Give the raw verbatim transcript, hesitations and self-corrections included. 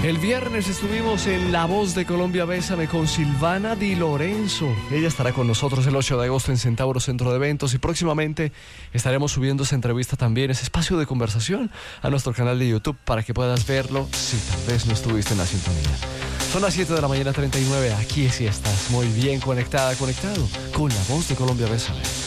El viernes estuvimos en La Voz de Colombia Bésame con Silvana Di Lorenzo. Ella estará con nosotros el ocho de agosto en Centauro Centro de Eventos y próximamente estaremos subiendo esa entrevista también, ese espacio de conversación, a nuestro canal de YouTube para que puedas verlo si tal vez no estuviste en la sintonía. Son las siete de la mañana treinta y nueve. Aquí sí estás muy bien conectada, conectado con La Voz de Colombia Bésame.